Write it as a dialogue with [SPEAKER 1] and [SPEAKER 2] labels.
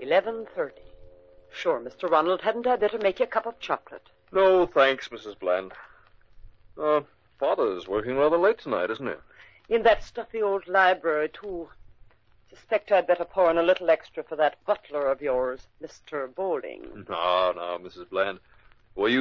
[SPEAKER 1] 11:30. Sure, Mr. Ronald, hadn't I better make you a cup of chocolate?
[SPEAKER 2] No, thanks, Mrs. Bland. Father's working rather late tonight, isn't he?
[SPEAKER 1] In that stuffy old library, too. Suspect I'd better pour in a little extra for that butler of yours, Mr. Bowling.
[SPEAKER 2] No, Mrs. Bland. Were you